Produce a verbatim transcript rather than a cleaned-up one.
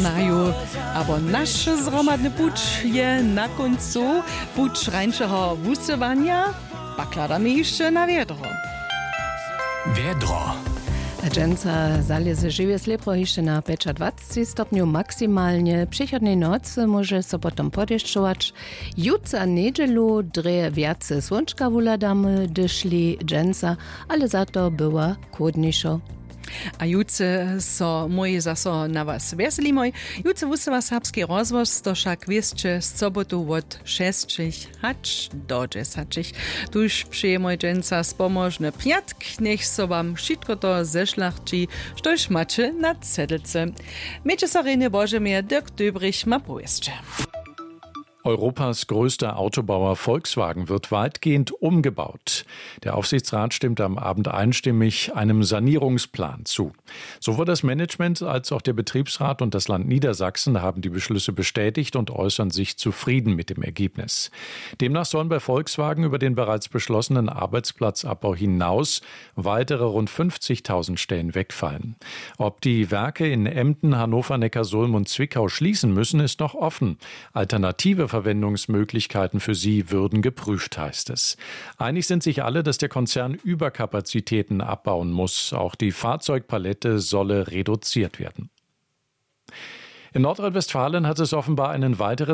znaju, aber nasz zromadny pucz je na końcu pucz rańszego wusywania, bakladamy jeszcze na wiedro. Wiedro. Dżęca zależy żywie slepro jeszcze na dwadzieścia stopniu maksymalnie. Przychodnej nocy może so potem podeszczować. Jutro niedzielu dreje wiace słonczka wuladamy, dyszli dżęca, ale za to była chłodniejsza. A jutce so moje zaso na was veselimo. Jutce wusywa serbski rozvoz, to však wieszcie z sobotu od šestich hacz do dziesięciu. Tuż przyjemoj dżęca spomożny piatk, niech so wam wszystko to zeszlachci, štož macie na cedelce. Miejcie so rejny Bożemir, Dirk Döbrich ma powieszcze. Europas größter Autobauer Volkswagen wird weitgehend umgebaut. Der Aufsichtsrat stimmt am Abend einstimmig einem Sanierungsplan zu. Sowohl das Management als auch der Betriebsrat und das Land Niedersachsen haben die Beschlüsse bestätigt und äußern sich zufrieden mit dem Ergebnis. Demnach sollen bei Volkswagen über den bereits beschlossenen Arbeitsplatzabbau hinaus weitere rund fünfzigtausend Stellen wegfallen. Ob die Werke in Emden, Hannover, Neckarsulm und Zwickau schließen müssen, ist noch offen. Alternative Verwendungsmöglichkeiten für sie würden geprüft, heißt es. Einig sind sich alle, dass der Konzern Überkapazitäten abbauen muss. Auch die Fahrzeugpalette solle reduziert werden. In Nordrhein-Westfalen hat es offenbar einen weiteren